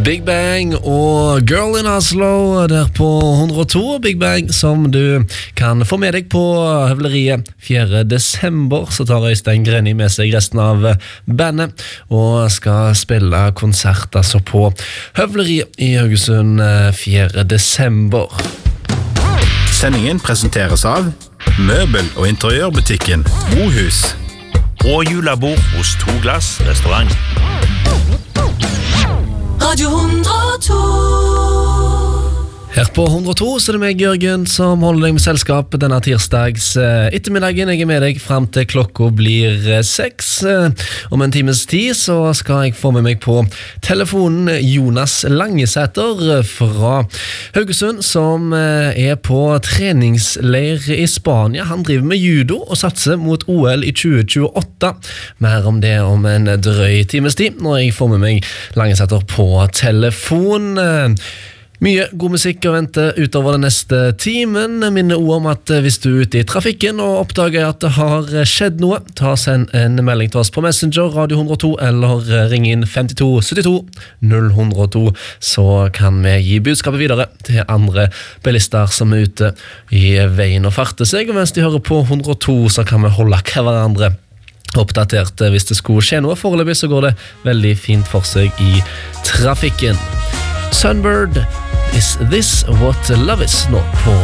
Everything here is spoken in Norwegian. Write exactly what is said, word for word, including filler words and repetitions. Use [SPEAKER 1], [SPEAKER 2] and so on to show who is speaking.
[SPEAKER 1] Big Bang og Girl in Oslo der på hundre og to. Big Bang som du kan få med deg på høvleriet fjerde desember. Så tar Øystein Greni med seg resten av bandet og skal spille konsert altså på høvleriet i Haugesund fjerde desember.
[SPEAKER 2] Sendingen presenteres av Møbel- og interiørbutikken Mohus
[SPEAKER 3] og julebord hos To Glass restaurant.
[SPEAKER 4] Radio hundre og to.
[SPEAKER 1] Her på hundre og to så er det meg, Jørgen, som holder deg med selskap denne tirsdags ettermiddagen. Jeg er med deg frem til klokka blir seks. Om en times tid så skal jeg få med meg på telefonen Jonas Langesæter fra Haugesund, som er på treningsleir i Spania. Han driver med judo og satser mot O L i tjue tjueåtte. Mer om det om en drøy times tid, når jeg får med meg Langesæter på telefon. Mye god musikk å vente utover den neste timen. Minner ord om at hvis du er ute i trafikken og oppdager at det har skjedd noe, ta send en melding til oss på Messenger, Radio hundre og to, eller ring inn fem to sytti to null ett null to, så kan vi gi budskapet videre til andre bilister som er ute i veien og farter seg. Og mens de hører på hundre og to, så kan vi holde hverandre oppdatert hvis det skulle skje noe. Foreløpig så går det veldig fint for seg i trafikken. Sunbird, Is This What Love Is nå på